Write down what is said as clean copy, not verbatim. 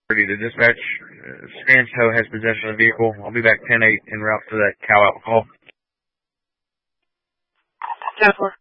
ready to dispatch. Scanso has possession of the vehicle. I'll be back 10-8 en route to that cow out call. 10-4.